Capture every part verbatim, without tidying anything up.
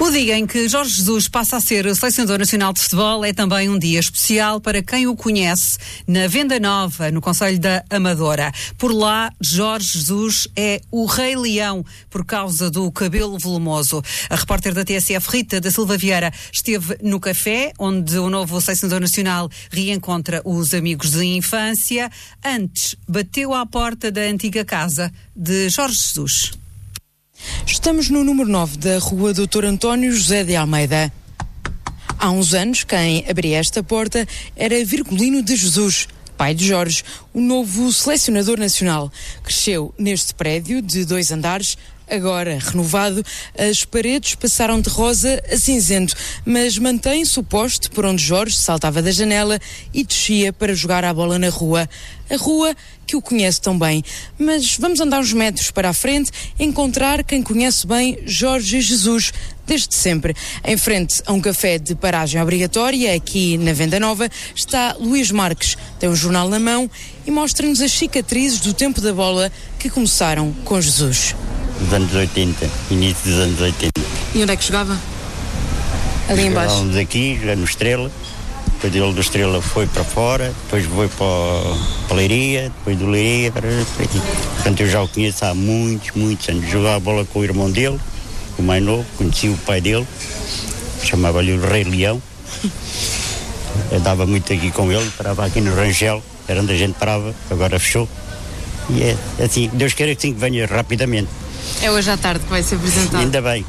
O dia em que Jorge Jesus passa a ser selecionador nacional de futebol é também um dia especial para quem o conhece na Venda Nova, no concelho da Amadora. Por lá, Jorge Jesus é o Rei Leão por causa do cabelo volumoso. A repórter da T S F, Rita da Silva Vieira, esteve no café, onde o novo selecionador nacional reencontra os amigos de infância. Antes, bateu à porta da antiga casa de Jorge Jesus. Estamos no número nove da rua doutor António José de Almeida. Há uns anos, quem abria esta porta era Virgulino de Jesus, pai de Jorge, o novo selecionador nacional. Cresceu neste prédio de dois andares. Agora renovado, as paredes passaram de rosa a cinzento, mas mantém-se o poste por onde Jorge saltava da janela e descia para jogar a bola na rua. A rua que o conhece tão bem. Mas vamos andar uns metros para a frente, encontrar quem conhece bem Jorge Jesus, desde sempre. Em frente a um café de paragem obrigatória, aqui na Venda Nova, está Luís Marques. Tem um jornal na mão e mostra-nos as cicatrizes do tempo da bola que começaram com Jesus. Dos anos oitenta, início dos anos oitenta. E onde é que jogava? Ali embaixo? Jogávamos aqui, já no Estrela. Depois ele do Estrela foi para fora, depois foi para, para Leiria, depois do Leiria para aqui. Portanto, eu já o conheço há muitos, muitos anos. Jogava a bola com o irmão dele, o mais novo, conheci o pai dele, chamava-lhe o Rei Leão. Eu dava muito aqui com ele, parava aqui no Rangel, era onde a gente parava, agora fechou. E é assim, Deus queira que sim, que venha rapidamente. É hoje à tarde que vai ser apresentado. Ainda bem.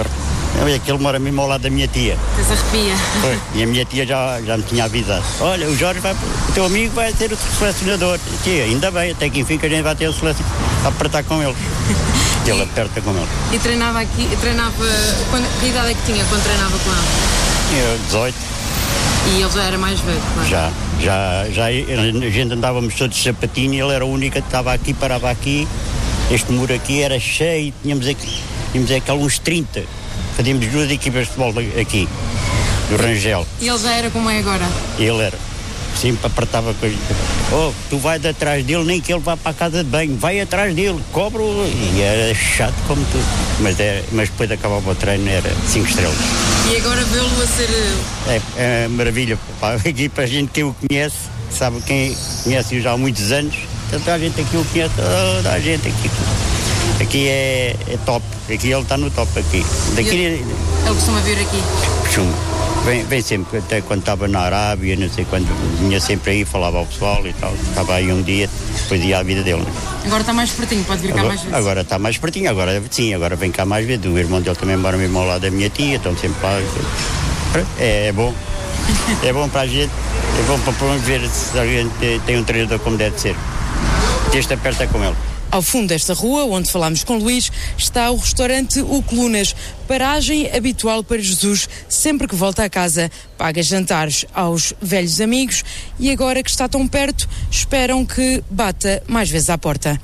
É que ele mora mesmo ao lado da minha tia. Tens arrepia. Foi. E a minha tia já, já me tinha avisado. Olha, o Jorge vai, o teu amigo vai ser o selecionador. Tia, ainda bem, até que enfim que a gente vai ter o selecionador a apertar com ele. E ele aperta com ele. E treinava aqui, treinava, quando, que idade é que tinha quando treinava com ele? Eu, dezoito. E ele já era mais velho, claro. Já, já, já, a gente andávamos todos de sapatinho e ele era o único que estava aqui, parava aqui. Este muro aqui era cheio, tínhamos aqui, tínhamos aqui uns trinta. Fazíamos duas equipas de futebol aqui, do Rangel. E ele já era como é agora? Ele era. Sempre apertava com ele. Oh, tu vais atrás dele, nem que ele vá para a casa de banho. Vai atrás dele, cobra-o. E era chato como tudo. Mas, é, mas depois de acabar o treino era cinco estrelas. E agora vê-lo a ser... É, é maravilha. Pá. Aqui para a gente que o conhece, sabe quem conhece-o já há muitos anos. Toda a gente aqui o conhece, toda a gente aqui. Aqui é, é top, aqui ele está no top aqui. Daqui, ele, ele costuma vir aqui? Costuma, vem, vem sempre, até quando estava na Arábia, não sei quando, vinha sempre aí, falava ao pessoal e tal, estava aí um dia, depois ia à vida dele. Né? Agora está mais pertinho, pode vir cá agora, mais vezes? Agora está mais pertinho, agora sim, agora vem cá mais vezes, o irmão dele também mora mesmo ao lado da minha tia, estão sempre lá, é, é bom, é bom para a gente, é bom para promover se a gente tem um treinador como deve ser, este aperta com ele. Ao fundo desta rua, onde falámos com Luís, está o restaurante O Colunas, paragem habitual para Jesus, sempre que volta a casa. Paga jantares aos velhos amigos e agora que está tão perto, esperam que bata mais vezes à porta.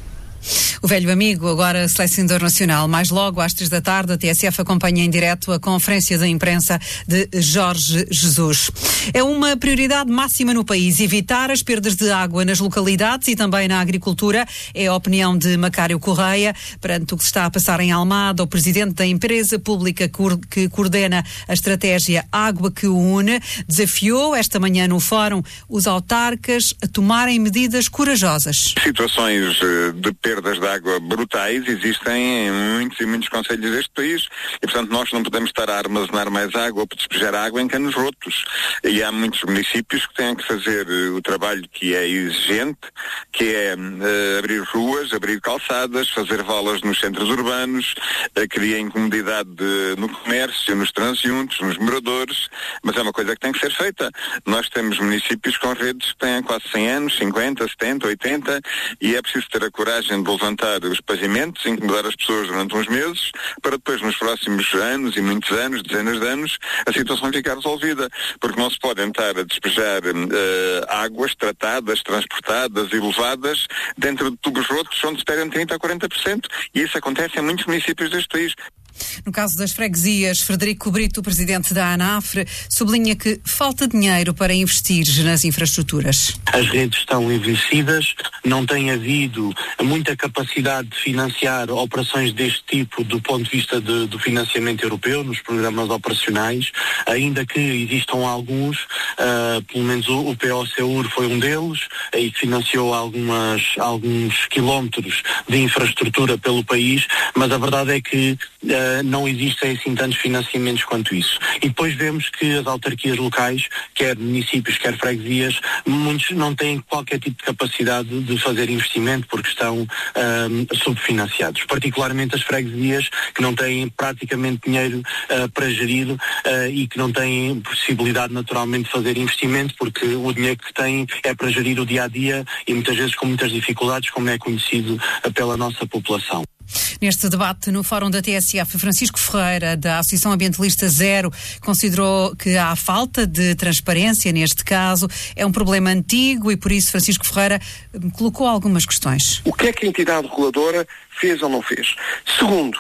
O velho amigo, agora selecionador nacional. Mais logo, às três da tarde, a T S F acompanha em direto a conferência de imprensa de Jorge Jesus. É uma prioridade máxima no país evitar as perdas de água nas localidades e também na agricultura. É a opinião de Macário Correia. Perante o que se está a passar em Almada, o presidente da empresa pública que coordena a estratégia Água que o Une desafiou esta manhã no fórum os autarcas a tomarem medidas corajosas. Situações de perdas de água brutais existem em muitos e muitos concelhos deste país e, portanto, nós não podemos estar a armazenar mais água ou despejar água em canos rotos. E há muitos municípios que têm que fazer uh, o trabalho que é exigente, que é uh, abrir ruas, abrir calçadas, fazer valas nos centros urbanos, uh, criar incomodidade de, no comércio, nos transeuntes, nos moradores, mas é uma coisa que tem que ser feita. Nós temos municípios com redes que têm quase cem anos, cinquenta, setenta, oitenta, e é preciso ter a coragem de levantar os pavimentos, incomodar as pessoas durante uns meses, para depois nos próximos anos e muitos anos, dezenas de anos, a situação ficar resolvida, porque não se pode estar a despejar uh, águas tratadas, transportadas e levadas dentro de tubos rotos onde se perdem trinta a quarenta por cento, e isso acontece em muitos municípios deste país. No caso das freguesias, Frederico Brito, presidente da ANAFRE, sublinha que falta dinheiro para investir nas infraestruturas. As redes estão envelhecidas, não tem havido muita capacidade de financiar operações deste tipo do ponto de vista de, do financiamento europeu, nos programas operacionais, ainda que existam alguns, uh, pelo menos o, o P O C U R foi um deles, e que financiou algumas, alguns quilómetros de infraestrutura pelo país, mas a verdade é que uh, não existem assim tantos financiamentos quanto isso. E depois vemos que as autarquias locais, quer municípios, quer freguesias, muitos não têm qualquer tipo de capacidade de fazer investimento porque estão uh, subfinanciados. Particularmente as freguesias que não têm praticamente dinheiro uh, para gerir uh, e que não têm possibilidade naturalmente de fazer investimento porque o dinheiro que têm é para gerir o dia-a-dia e muitas vezes com muitas dificuldades, como é conhecido uh, pela nossa população. Neste debate no Fórum da T S F, Francisco Ferreira, da Associação Ambientalista Zero, considerou que há falta de transparência neste caso, é um problema antigo e por isso Francisco Ferreira colocou algumas questões. O que é que a entidade reguladora fez ou não fez? Segundo,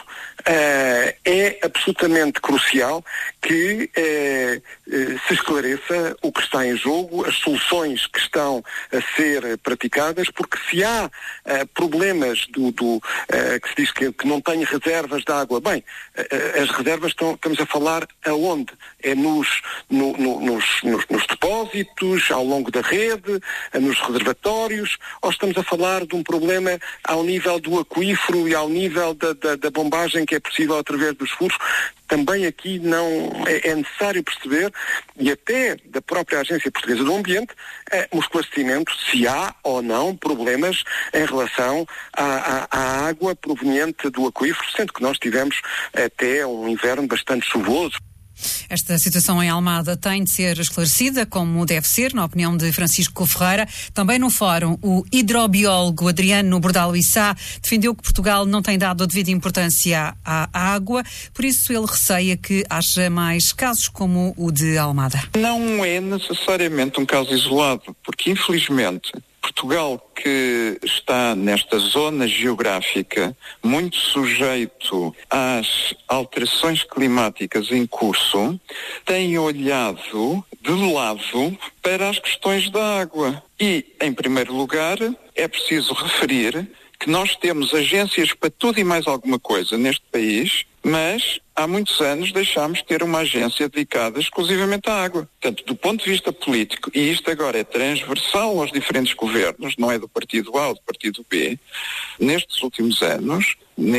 Uh, é absolutamente crucial que uh, uh, se esclareça o que está em jogo, as soluções que estão a ser praticadas, porque se há uh, problemas do, do uh, que se diz que, que não tem reservas de água, bem, uh, as reservas estão, estamos a falar aonde? É nos, no, no, nos, nos, nos depósitos, ao longo da rede, uh, nos reservatórios, ou estamos a falar de um problema ao nível do aquífero e ao nível da, da, da bombagem que é possível através dos furos? Também aqui não é, é necessário perceber, e até da própria Agência Portuguesa do Ambiente, é, um esclarecimento se há ou não problemas em relação à, à, à água proveniente do aquífero, sendo que nós tivemos até um inverno bastante chuvoso. Esta situação em Almada tem de ser esclarecida, como deve ser, na opinião de Francisco Ferreira. Também no fórum, o hidrobiólogo Adriano Bordalo Issá defendeu que Portugal não tem dado a devida importância à água, por isso ele receia que haja mais casos como o de Almada. Não é necessariamente um caso isolado, porque infelizmente Portugal, que está nesta zona geográfica muito sujeito às alterações climáticas em curso, tem olhado de lado para as questões da água. E, em primeiro lugar, é preciso referir que nós temos agências para tudo e mais alguma coisa neste país, mas há muitos anos deixámos de ter uma agência dedicada exclusivamente à água. Portanto, do ponto de vista político, e isto agora é transversal aos diferentes governos, não é do partido A ou do partido B, nestes últimos anos,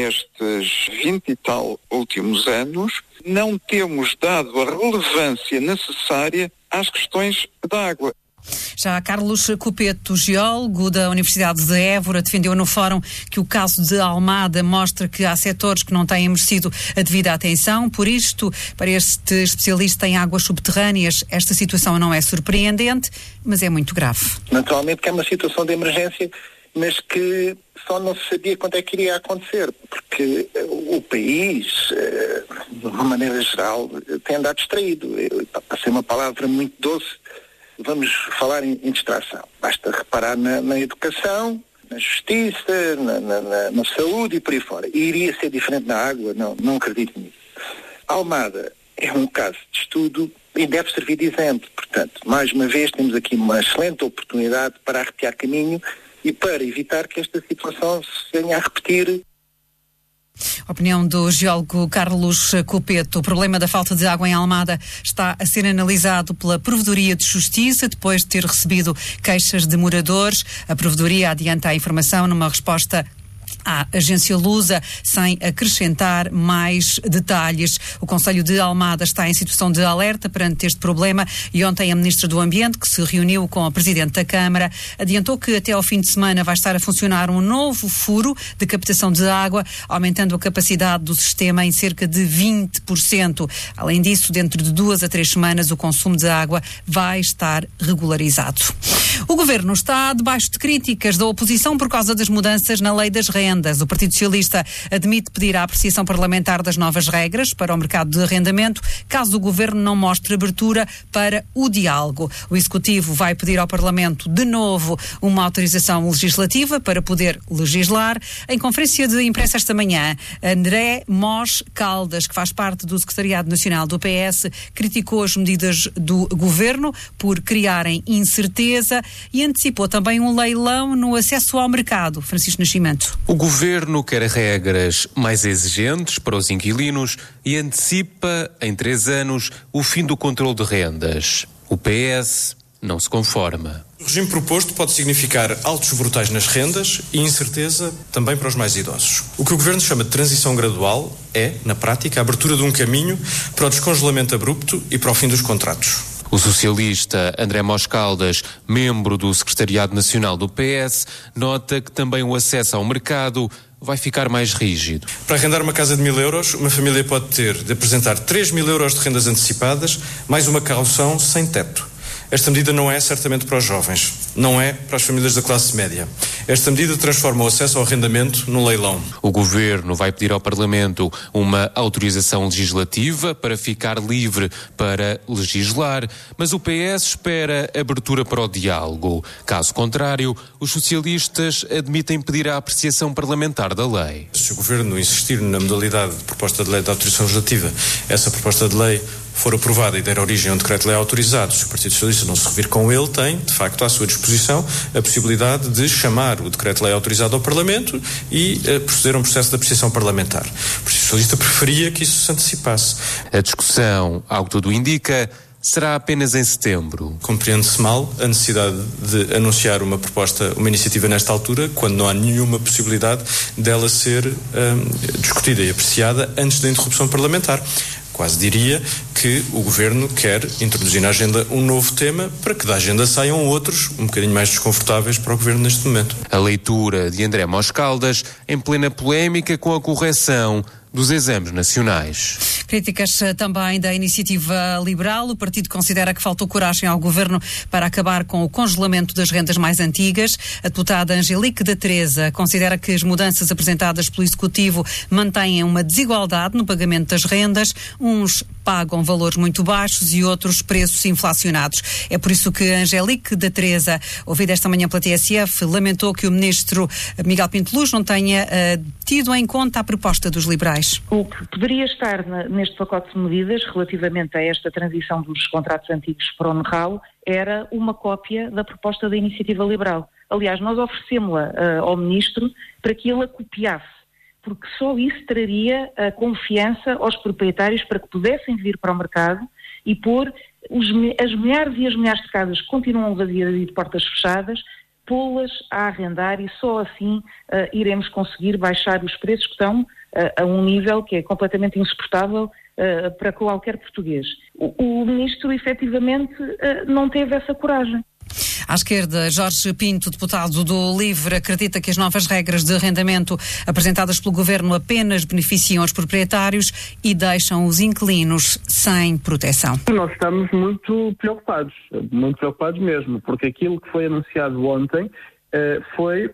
nestes vinte e tal últimos anos, não temos dado a relevância necessária às questões da água. Já Carlos Cupeto, geólogo da Universidade de Évora, defendeu no fórum que o caso de Almada mostra que há setores que não têm merecido a devida atenção. Por isto, para este especialista em águas subterrâneas, esta situação não é surpreendente, mas é muito grave. Naturalmente que é uma situação de emergência, mas que só não se sabia quando é que iria acontecer, porque o país, de uma maneira geral, tem andado distraído. Para ser uma palavra muito doce, vamos falar em, em distração. Basta reparar na, na educação, na justiça, na, na, na, na saúde e por aí fora. E iria ser diferente na água? Não, não acredito nisso. Almada é um caso de estudo e deve servir de exemplo. Portanto, mais uma vez, temos aqui uma excelente oportunidade para arrepiar caminho e para evitar que esta situação se venha a repetir. Opinião do geólogo Carlos Cupeto. O problema da falta de água em Almada está a ser analisado pela Provedoria de Justiça, depois de ter recebido queixas de moradores. A Provedoria adianta a informação numa resposta à agência Lusa, sem acrescentar mais detalhes. O Conselho de Almada está em situação de alerta perante este problema e ontem a Ministra do Ambiente, que se reuniu com a Presidente da Câmara, adiantou que até ao fim de semana vai estar a funcionar um novo furo de captação de água, aumentando a capacidade do sistema em cerca de vinte por cento. Além disso, dentro de duas a três semanas, o consumo de água vai estar regularizado. O Governo está debaixo de críticas da oposição por causa das mudanças na lei das redes rendas. O Partido Socialista admite pedir a apreciação parlamentar das novas regras para o mercado de arrendamento, caso o Governo não mostre abertura para o diálogo. O Executivo vai pedir ao Parlamento, de novo, uma autorização legislativa para poder legislar. Em conferência de imprensa esta manhã, André Mos Caldas, que faz parte do Secretariado Nacional do P S, criticou as medidas do Governo por criarem incerteza e antecipou também um leilão no acesso ao mercado. Francisco Nascimento. O Governo quer regras mais exigentes para os inquilinos e antecipa, em três anos, o fim do controle de rendas. O P S não se conforma. O regime proposto pode significar altos brutais nas rendas e incerteza também para os mais idosos. O que o Governo chama de transição gradual é, na prática, a abertura de um caminho para o descongelamento abrupto e para o fim dos contratos. O socialista André Mos Caldas, membro do Secretariado Nacional do P S, nota que também o acesso ao mercado vai ficar mais rígido. Para arrendar uma casa de mil euros, uma família pode ter de apresentar três mil euros de rendas antecipadas, mais uma caução sem teto. Esta medida não é certamente para os jovens, não é para as famílias da classe média. Esta medida transforma o acesso ao arrendamento num leilão. O Governo vai pedir ao Parlamento uma autorização legislativa para ficar livre para legislar, mas o P S espera abertura para o diálogo. Caso contrário, os socialistas admitem pedir a apreciação parlamentar da lei. Se o Governo insistir na modalidade de proposta de lei de autorização legislativa, essa proposta de lei for aprovada e der origem a um decreto-lei autorizado, se o Partido Socialista não se revir com ele, tem, de facto, à sua disposição a possibilidade de chamar o decreto-lei autorizado ao Parlamento e uh, proceder a um processo de apreciação parlamentar. O Partido Socialista preferia que isso se antecipasse. A discussão, ao que tudo indica, será apenas em setembro. Compreende-se mal a necessidade de anunciar uma proposta, uma iniciativa nesta altura, quando não há nenhuma possibilidade dela ser um, discutida e apreciada antes da interrupção parlamentar. Quase diria que o Governo quer introduzir na agenda um novo tema para que da agenda saiam outros um bocadinho mais desconfortáveis para o Governo neste momento. A leitura de André Mos Caldas em plena polémica com a correção dos exames nacionais. Críticas também da Iniciativa Liberal. O partido considera que faltou coragem ao Governo para acabar com o congelamento das rendas mais antigas. A deputada Angelique da Teresa considera que as mudanças apresentadas pelo Executivo mantêm uma desigualdade no pagamento das rendas. Uns pagam valores muito baixos e outros preços inflacionados. É por isso que Angelique da Teresa, ouvida esta manhã pela T S F, lamentou que o ministro Miguel Pinto Luz não tenha uh, tido em conta a proposta dos liberais. O que poderia estar na, neste pacote de medidas relativamente a esta transição dos contratos antigos para o NERRAL era uma cópia da proposta da Iniciativa Liberal. Aliás, nós oferecemos-la uh, ao Ministro para que ele a copiasse, porque só isso traria a confiança aos proprietários para que pudessem vir para o mercado e pôr os, as milhares e as milhares de casas que continuam vazias e de portas fechadas, pô-las a arrendar e só assim uh, iremos conseguir baixar os preços que estão uh, a um nível que é completamente insuportável uh, para qualquer português. O, o Ministro, efetivamente, uh, não teve essa coragem. À esquerda, Jorge Pinto, deputado do LIVRE, acredita que as novas regras de arrendamento apresentadas pelo Governo apenas beneficiam os proprietários e deixam os inquilinos sem proteção. Nós estamos muito preocupados, muito preocupados mesmo, porque aquilo que foi anunciado ontem eh, foi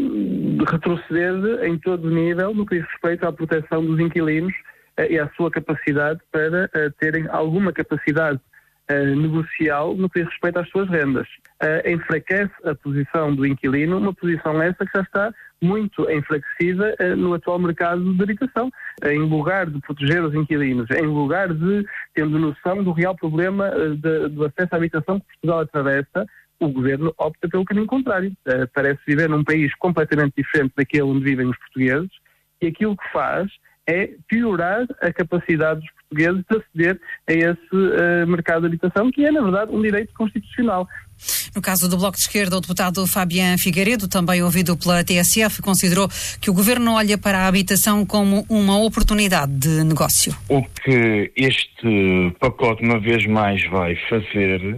um retroceder em todo o nível no que diz respeito à proteção dos inquilinos eh, e à sua capacidade para eh, terem alguma capacidade Uh, negocial no que diz respeito às suas rendas. Uh, enfraquece a posição do inquilino, uma posição essa que já está muito enfraquecida uh, no atual mercado de habitação. Uh, em lugar de proteger os inquilinos, em lugar de, tendo noção do real problema uh, de, do acesso à habitação que Portugal atravessa, o Governo opta pelo caminho contrário. Uh, parece viver num país completamente diferente daquele onde vivem os portugueses e aquilo que faz é piorar a capacidade dos portugueses de aceder a esse uh, mercado de habitação, que é, na verdade, um direito constitucional. No caso do Bloco de Esquerda, o deputado Fabián Figueiredo, também ouvido pela T S F, considerou que o Governo olha para a habitação como uma oportunidade de negócio. O que este pacote, uma vez mais, vai fazer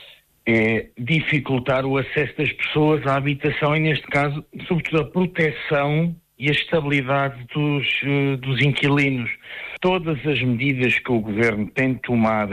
é dificultar o acesso das pessoas à habitação e, neste caso, sobretudo a proteção e a estabilidade dos, dos inquilinos. Todas as medidas que o Governo tem tomado